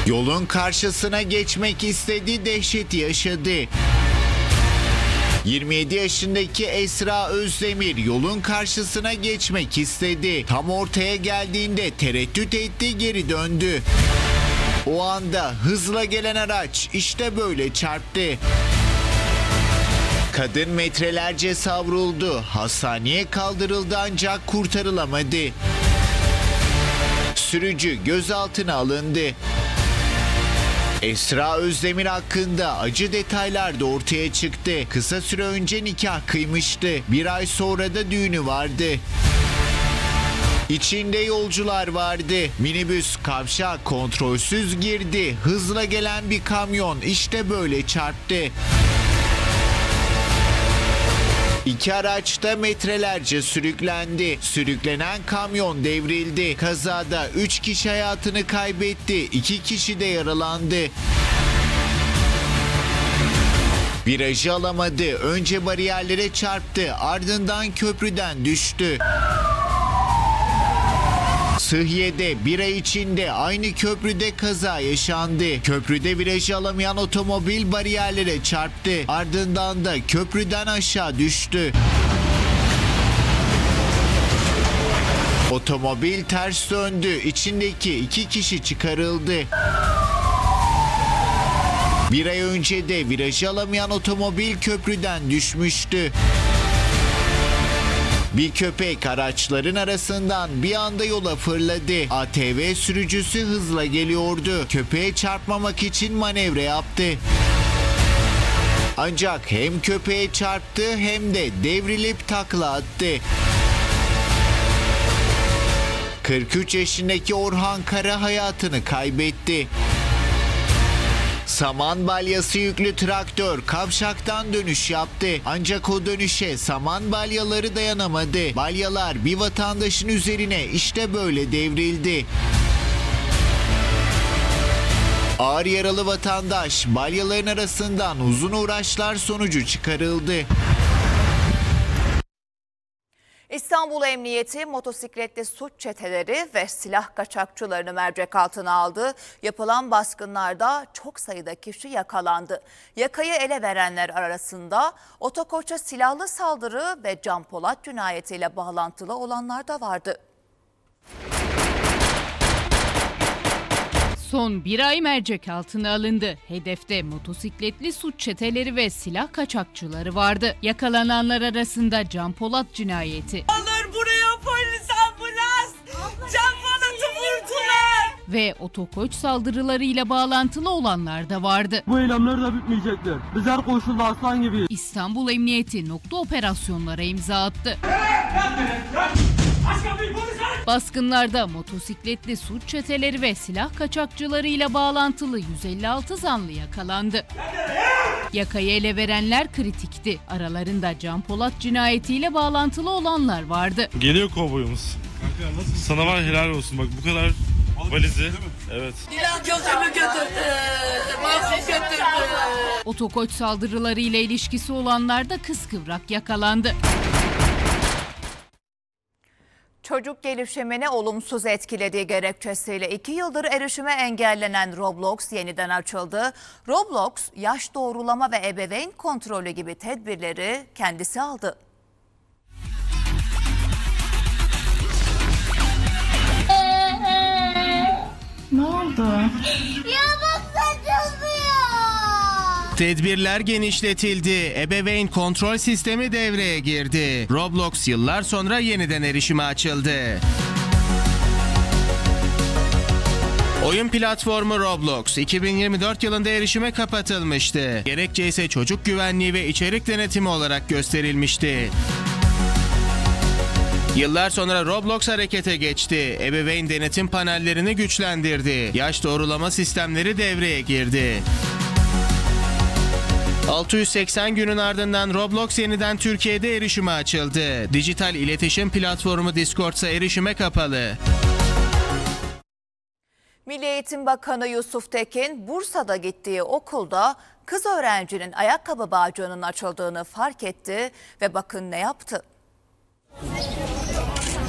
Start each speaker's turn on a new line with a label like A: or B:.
A: Yolun karşısına geçmek istedi, dehşeti yaşadı. 27 yaşındaki Esra Özdemir yolun karşısına geçmek istedi. Tam ortaya geldiğinde tereddüt etti, geri döndü. O anda hızla gelen araç işte böyle çarptı. Kadın metrelerce savruldu. Hastaneye kaldırıldı ancak kurtarılamadı. Sürücü gözaltına alındı. Esra Özdemir hakkında acı detaylar da ortaya çıktı. Kısa süre önce nikah kıymıştı. Bir ay sonra da düğünü vardı. İçinde yolcular vardı. Minibüs kavşağa kontrolsüz girdi. Hızla gelen bir kamyon işte böyle çarptı. İki araç da metrelerce sürüklendi. Sürüklenen kamyon devrildi. Kazada 3 kişi hayatını kaybetti. 2 kişi de yaralandı. Virajı alamadı. Önce bariyerlere çarptı. Ardından köprüden düştü. Sıhhiye'de bir ay içinde aynı köprüde kaza yaşandı. Köprüde virajı alamayan otomobil bariyerlere çarptı. Ardından da köprüden aşağı düştü. Otomobil ters döndü. İçindeki 2 kişi çıkarıldı. Bir ay önce de virajı alamayan otomobil köprüden düşmüştü. Bir köpek araçların arasından bir anda yola fırladı. ATV sürücüsü hızla geliyordu. Köpeğe çarpmamak için manevra yaptı. Ancak hem köpeğe çarptı hem de devrilip takla attı. 43 yaşındaki Orhan Kara hayatını kaybetti. Saman balyası yüklü traktör kavşaktan dönüş yaptı. Ancak o dönüşe saman balyaları dayanamadı. Balyalar bir vatandaşın üzerine işte böyle devrildi. Ağır yaralı vatandaş balyaların arasından uzun uğraşlar sonucu çıkarıldı.
B: İstanbul Emniyeti motosikletli suç çeteleri ve silah kaçakçılarını mercek altına aldı. Yapılan baskınlarda çok sayıda kişi yakalandı. Yakayı ele verenler arasında Otokoç'a silahlı saldırı ve Can Polat cinayetiyle bağlantılı olanlar da vardı.
C: Son bir ay mercek altına alındı. Hedefte motosikletli suç çeteleri ve silah kaçakçıları vardı. Yakalananlar arasında Can Polat cinayeti.
D: Alır buraya polis ambulans. Can Polat'ı vurdular.
C: Ve Otokoç saldırılarıyla bağlantılı olanlar da vardı.
E: Bu eylemler de bitmeyecektir. Biz her koşulda aslan gibiyiz.
C: İstanbul Emniyeti nokta operasyonlara imza attı. Baskınlarda motosikletli suç çeteleri ve silah kaçakçılarıyla bağlantılı 156 zanlı yakalandı. Yakayı ele verenler kritikti. Aralarında Can Polat cinayetiyle bağlantılı olanlar vardı.
F: Geliyor kovboyumuz. Sana var helal olsun bak bu kadar valizi. Evet.
D: Gözümü götürdü. Mahsus götürdü.
C: Otokoç saldırılarıyla ilişkisi olanlar da kıskıvrak yakalandı.
B: Çocuk gelişimini olumsuz etkilediği gerekçesiyle 2 yıldır erişime engellenen Roblox yeniden açıldı. Roblox, yaş doğrulama ve ebeveyn kontrolü gibi tedbirleri kendisi aldı.
G: Ne oldu?
H: Tedbirler genişletildi. Ebeveyn kontrol sistemi devreye girdi. Roblox yıllar sonra yeniden erişime açıldı. Oyun platformu Roblox 2024 yılında erişime kapatılmıştı. Gerekçe ise çocuk güvenliği ve içerik denetimi olarak gösterilmişti. Yıllar sonra Roblox harekete geçti. Ebeveyn denetim panellerini güçlendirdi. Yaş doğrulama sistemleri devreye girdi. 680 günün ardından Roblox yeniden Türkiye'de erişime açıldı. Dijital iletişim platformu Discord ise erişime kapalı.
B: Milli Eğitim Bakanı Yusuf Tekin, Bursa'da gittiği okulda kız öğrencinin ayakkabı bağcığının açıldığını fark etti ve bakın ne yaptı.